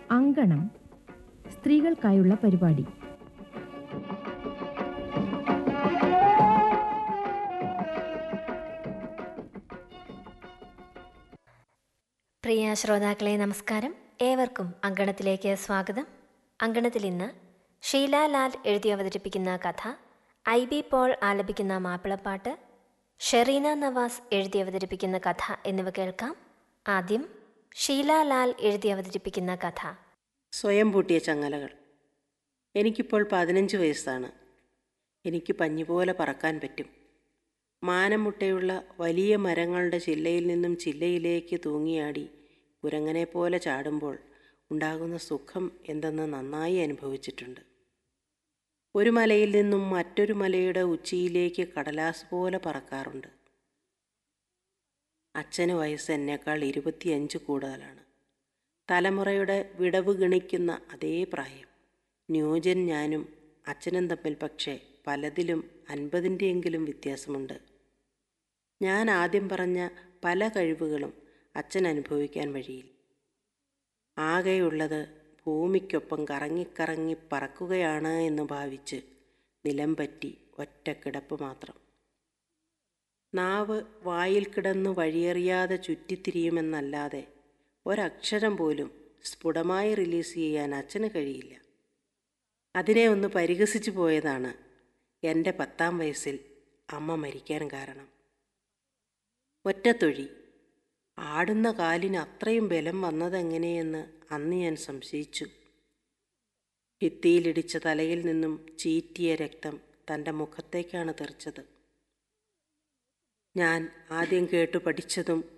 അങ്കണം സ്ത്രീകൾക്കായുള്ള പരിപാടി. പ്രിയ ശ്രോതാക്കളെ നമസ്കാരം. ഏവർക്കും അങ്കണത്തിലേക്ക് സ്വാഗതം. അങ്കണത്തിൽ ഇന്ന് ഷീല ലാൽ എഴുതി അവതരിപ്പിക്കുന്ന കഥ, IB പോൾ ആലപിക്കുന്ന മാപ്പിളപ്പാട്ട്, ഷെറീന നവാസ് എഴുതി അവതരിപ്പിക്കുന്ന കഥ എന്നിവ കേൾക്കാം. ആദ്യം ഷീല ലാൽ എഴുതി അവതരിപ്പിക്കുന്ന കഥ. സ്വയം പൂട്ടിയ ചങ്ങലകൾ. എനിക്കിപ്പോൾ 15 വയസ്സാണ്. എനിക്ക് പഞ്ഞിപോലെ പറക്കാൻ പറ്റും. മാനം മുട്ടയുള്ള വലിയ മരങ്ങളുടെ ചില്ലയിൽ നിന്നും ചില്ലയിലേക്ക് തൂങ്ങിയാടി കുരങ്ങനെ പോലെ ചാടുമ്പോൾ ഉണ്ടാകുന്ന സുഖം എന്തെന്ന് നന്നായി അനുഭവിച്ചിട്ടുണ്ട്. ഒരു മലയിൽ നിന്നും മറ്റൊരു മലയുടെ ഉച്ചിയിലേക്ക് കടലാസ് പോലെ പറക്കാറുണ്ട്. അച്ഛന് വയസ്സ് എന്നേക്കാൾ 25 കൂടുതലാണ്. തലമുറയുടെ വിടവ് ഗണിക്കുന്ന അതേ പ്രായം. ന്യൂജൻ ഞാനും അച്ഛനും തമ്മിൽ പക്ഷേ പലതിലും 50-എങ്കിലും വ്യത്യാസമുണ്ട്. ഞാൻ ആദ്യം പറഞ്ഞ പല കഴിവുകളും അച്ഛൻ അനുഭവിക്കാൻ വഴിയില്ല. ആകെയുള്ളത് ഭൂമിക്കൊപ്പം കറങ്ങിക്കറങ്ങി പറക്കുകയാണ് എന്ന് ഭാവിച്ച് നിലം പറ്റി ഒറ്റക്കിടപ്പ് മാത്രം. നാവ് വായിൽ കിടന്നു വഴിയറിയാതെ ചുറ്റിത്തിരിയുമെന്നല്ലാതെ ഒരക്ഷരം പോലും സ്ഫുടമായി റിലീസ് ചെയ്യാൻ അച്ഛന് കഴിയില്ല. അതിനെ ഒന്ന് പരിഹസിച്ചു പോയതാണ് എൻ്റെ 10-ാം വയസ്സിൽ അമ്മ മരിക്കാൻ കാരണം. ഒറ്റത്തൊഴി. ആടുന്ന കാലിന് അത്രയും ബലം വന്നതെങ്ങനെയെന്ന് അന്ന് ഞാൻ സംശയിച്ചു. ഭിത്തിയിലിടിച്ച തലയിൽ നിന്നും ചീറ്റിയ രക്തം തൻ്റെ മുഖത്തേക്കാണ് തെറിച്ചത്. ഞാൻ ആദ്യം കേട്ടു പഠിച്ചതും